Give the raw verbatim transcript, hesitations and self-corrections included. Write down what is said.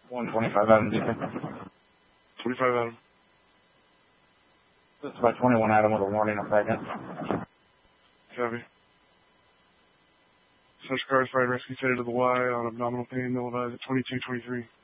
one twenty-five Adam, Deacon. twenty-five Adam. This is about twenty-one Adam with a warning of pregnant. Copy. Such cars fired rescue fitted to the Y on abdominal pain, no advised at twenty-two twenty-three.